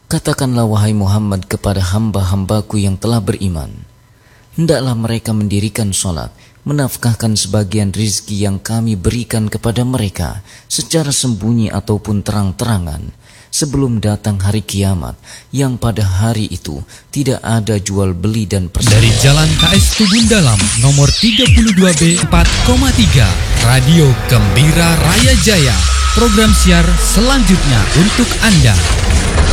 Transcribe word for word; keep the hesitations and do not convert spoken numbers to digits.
Katakanlah wahai Muhammad kepada hamba-hambaku yang telah beriman, hendaklah mereka mendirikan sholat, menafkahkan sebagian rizki yang kami berikan kepada mereka secara sembunyi ataupun terang-terangan, sebelum datang hari kiamat yang pada hari itu tidak ada jual beli dan perselisihan. Dari Jalan K S Tubun Dalam nomor tiga puluh dua B empat koma tiga, Radio Gembira Raya Jaya. Program siar selanjutnya untuk Anda.